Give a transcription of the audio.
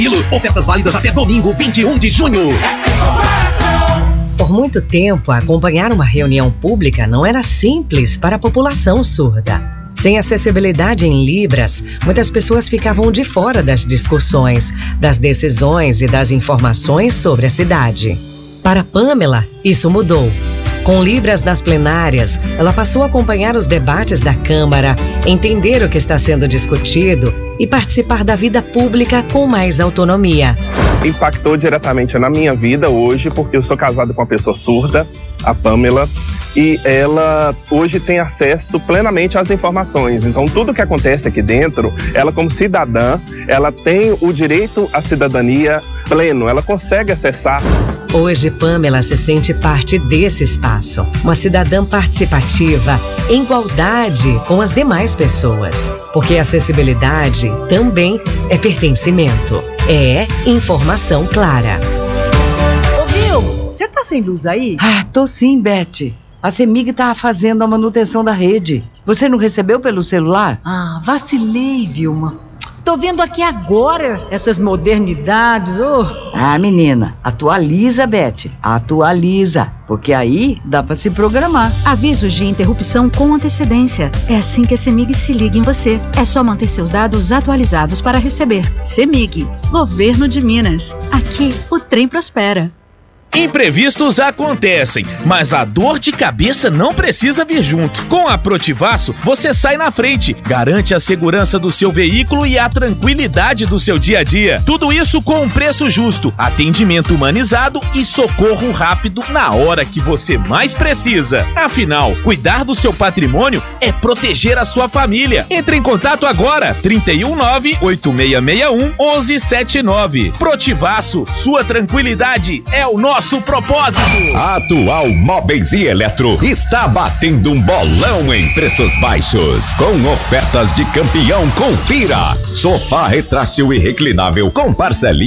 Ofertas válidas até domingo, 21 de junho. Por muito tempo, acompanhar uma reunião pública não era simples para a população surda. Sem acessibilidade em Libras, muitas pessoas ficavam de fora das discussões, das decisões e das informações sobre a cidade. Para Pamela, isso mudou. Com Libras nas plenárias, ela passou a acompanhar os debates da Câmara, entender o que está sendo discutido e participar da vida pública com mais autonomia. Impactou diretamente na minha vida hoje, porque eu sou casado com uma pessoa surda, a Pamela, e ela hoje tem acesso plenamente às informações. Então, tudo que acontece aqui dentro, ela como cidadã, ela tem o direito à cidadania pleno, ela consegue acessar. Hoje, Pamela se sente parte desse espaço, uma cidadã participativa, em igualdade com as demais pessoas, porque acessibilidade também é pertencimento, é informação clara. Ô, Vil, você tá sem luz aí? Tô sim, Beth. A CEMIG tá fazendo a manutenção da rede. Você não recebeu pelo celular? Vacilei, Vilma. Tô vendo aqui agora essas modernidades, Menina, atualiza, Beth. Atualiza, porque aí dá pra se programar. Avisos de interrupção com antecedência. É assim que a CEMIG se liga em você. É só manter seus dados atualizados para receber. CEMIG, Governo de Minas. Aqui, o trem prospera. Imprevistos acontecem, mas a dor de cabeça não precisa vir junto. Com a Protivaço, você sai na frente, garante a segurança do seu veículo e a tranquilidade do seu dia a dia. Tudo isso com um preço justo, atendimento humanizado e socorro rápido na hora que você mais precisa. Afinal, cuidar do seu patrimônio é proteger a sua família. Entre em contato agora, 319-8661-1179. Protivaço, sua tranquilidade é o nosso propósito. A Atual Móveis e Eletro está batendo um bolão em preços baixos, com ofertas de campeão. Confira: sofá retrátil e reclinável com parcelinha